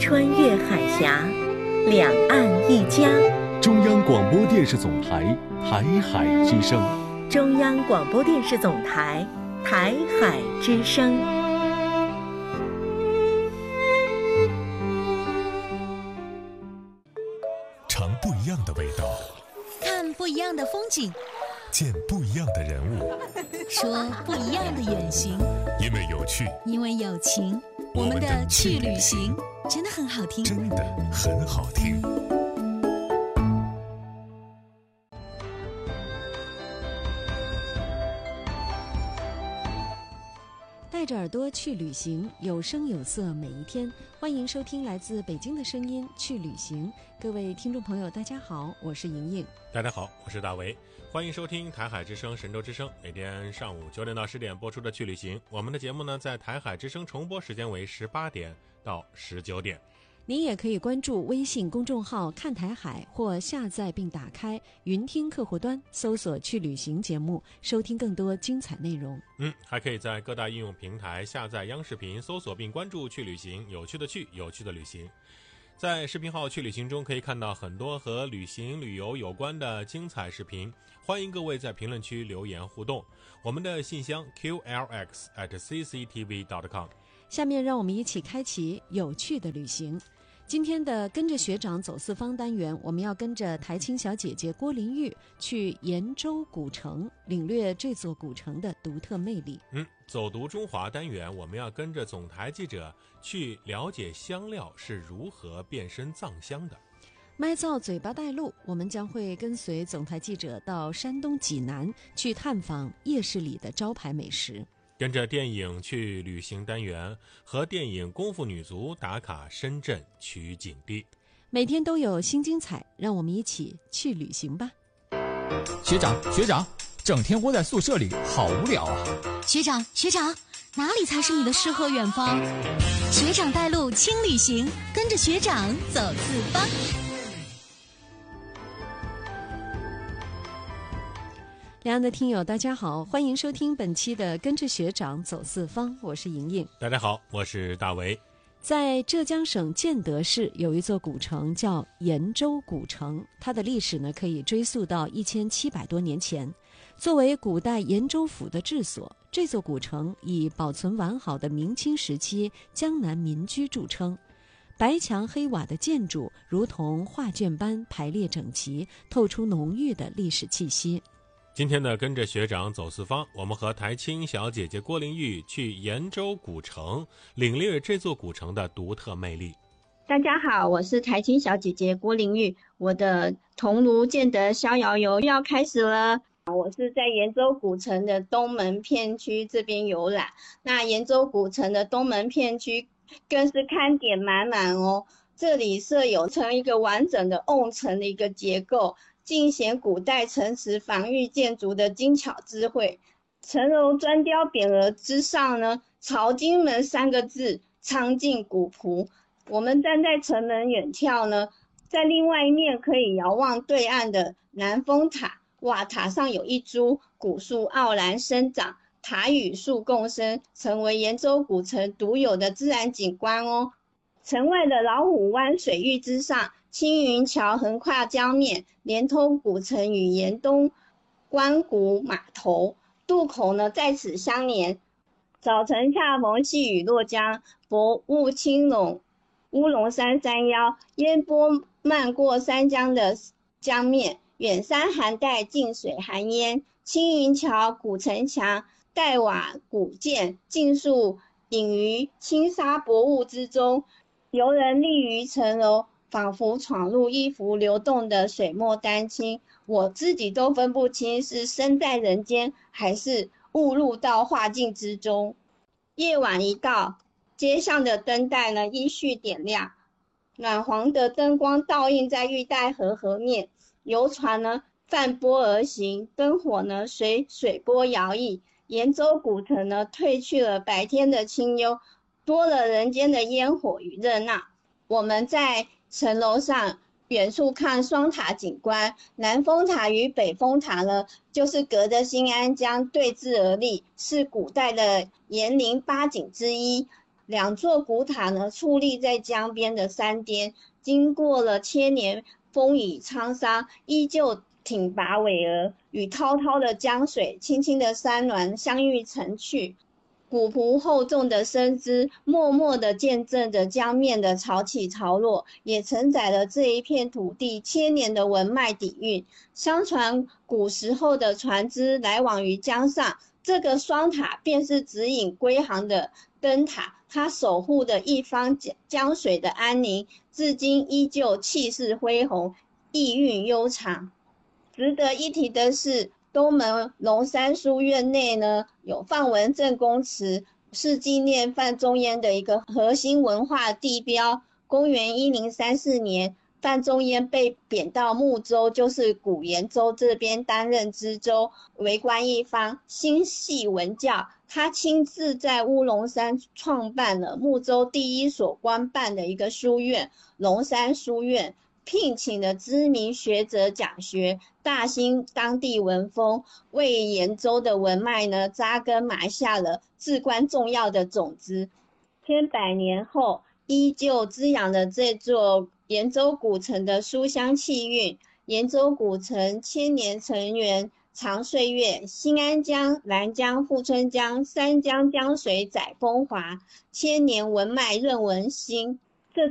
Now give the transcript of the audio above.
穿越海峡，两岸一家。 中央广播电视总台台海之声。 中央广播电视总台台海之声。 尝不一样的味道， 看不一样的风景， 见不一样的人物， 说不一样的远行。 因为有趣， 因为有情，我们的去旅行真的很好听， 真的很好听。 带着耳朵去旅行，有声有色每一天。欢迎收听来自北京的声音去旅行。各位听众朋友大家好，我是莹莹。 大家好，我是大为。欢迎收听台海之声神州之声，每天上午9点到10点播出的去旅行。我们的节目呢，在台海之声重播时间为18点到19点。 您也可以关注微信公众号看台海，或下载并打开云听客户端，搜索去旅行节目，收听更多精彩内容。 还可以在各大应用平台下载央视频，搜索并关注去旅行，有趣的去，有趣的旅行。在视频号去旅行中可以看到很多和旅行旅游有关的精彩视频，欢迎各位在评论区留言互动。我们的信箱 qlx@cctv.com。 下面让我们一起开启有趣的旅行。今天的跟着学长走四方单元，我们要跟着台青小姐姐郭玲玉去延州古城，领略这座古城的独特魅力。 走读中华单元，我们要跟着总台记者去了解香料是如何变身藏香的。 麦造嘴巴带路，我们将会跟随总台记者到山东济南去探访夜市里的招牌美食。 跟着电影去旅行单元，和电影功夫女足打卡深圳取景地。 每天都有新精彩，让我们一起去旅行吧。 学长，整天窝在宿舍里好无聊啊。 学长，哪里才是你的诗和远方？学长带路轻旅行，跟着学长走四方。 两岸的听友大家好，欢迎收听本期的跟着学长走四方，我是莹莹。 大家好，我是大为。 在浙江省建德市有一座古城叫延州古城，它的历史呢可以追溯到1700多年前。作为古代延州府的治所，这座古城以保存完好的明清时期江南民居著称。白墙黑瓦的建筑如同画卷般排列整齐，透出浓郁的历史气息。 今天呢，跟着学长走四方，我们和台青小姐姐郭玲玉去延州古城，领略这座古城的独特魅力。 大家好，我是台青小姐姐郭玲玉，我的桐庐建德逍遥游要开始了。我是在延州古城的东门片区这边游览，那延州古城的东门片区更是看点满满哦。这里设有成一个完整的瓮城的一个结构，尽显古代城池防御建筑的精巧智慧。城楼砖雕匾额之上呢，朝金门3个字苍劲古朴。我们站在城门远眺呢，在另外一面可以遥望对岸的南风塔。哇，塔上有一株古树傲然生长，塔与树共生，成为延州古城独有的自然景观哦。城外的老虎湾水域之上，青云桥横跨江面，连通古城与延东关谷码头，渡口呢在此相连。早晨恰逢细雨落江，薄雾轻笼乌龙山山腰，烟波漫过山江的江面，远山含黛，近水含烟。青云桥、古城墙、黛瓦古建尽数隐于轻纱薄雾之中，游人立于城楼，仿佛闯入一幅流动的水墨丹青，我自己都分不清是身在人间还是误入到画境之中。夜晚一到，街上的灯带呢依序点亮，暖黄的灯光倒映在玉带河河面，游船呢泛波而行，灯火呢随水波摇曳。延州古城呢褪去了白天的清幽，多了人间的烟火与热闹。我们在城楼上远处看双塔景观，南风塔与北风塔呢就是隔着新安江对峙而立，是古代的延陵8景之一。 2座古塔呢矗立在江边的山巅，经过了千年风雨沧桑，依旧挺拔巍峨，与滔滔的江水、青青的山峦相遇成趣。古朴厚重的身姿，默默地见证着江面的潮起潮落，也承载了这一片土地千年的文脉底蕴。相传古时候的船只来往于江上，这个双塔便是指引归航的灯塔，它守护的一方江水的安宁，至今依旧气势恢宏，意蕴悠长。值得一提的是，东门龙山书院内呢有范文正公祠，是纪念范仲淹的一个核心文化地标。公元1034年，范仲淹被贬到睦州，就是古延州这边担任知州，为官一方，心系文教。他亲自在乌龙山创办了睦州第一所官办的一个书院——龙山书院，聘请了知名学者讲学，大兴当地文风，为延州的文脉呢扎根埋下了至关重要的种子。千百年后，依旧滋养了这座延州古城的书香气韵。延州古城千年城垣长岁月，新安江、兰江、富春江三江江水载风华，千年文脉润文心。